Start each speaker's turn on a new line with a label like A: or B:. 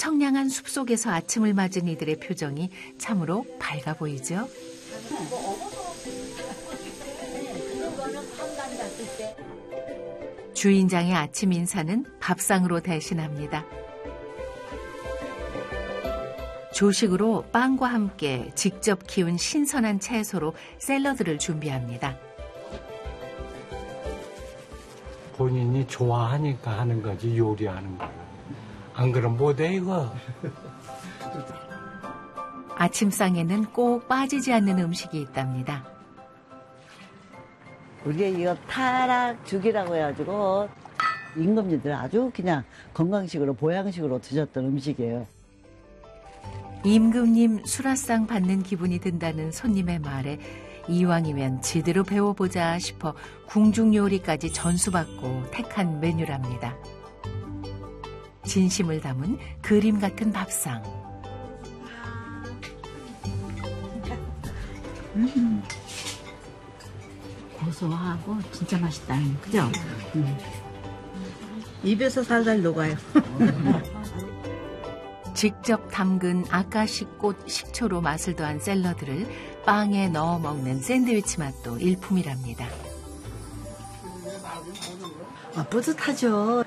A: 청량한 숲속에서 아침을 맞은 이들의 표정이 참으로 밝아 보이죠. 주인장의 아침 인사는 밥상으로 대신합니다. 조식으로 빵과 함께 직접 키운 신선한 채소로 샐러드를 준비합니다.
B: 본인이 좋아하니까 하는 거지, 요리하는 거. 안 그럼 못해 이거.
A: 아침상에는 꼭 빠지지 않는 음식이 있답니다.
C: 우리가 이거 타락죽이라고 해가지고 임금님들 아주 그냥 건강식으로 보양식으로 드셨던 음식이에요.
A: 임금님 수라상 받는 기분이 든다는 손님의 말에 이왕이면 제대로 배워보자 싶어 궁중 요리까지 전수받고 택한 메뉴랍니다. 진심을 담은 그림 같은 밥상.
D: 고소하고 진짜 맛있다. 그죠? 입에서 살살 녹아요.
A: 직접 담근 아까시꽃 식초로 맛을 더한 샐러드를 빵에 넣어 먹는 샌드위치 맛도 일품이랍니다.
D: 뿌듯하죠.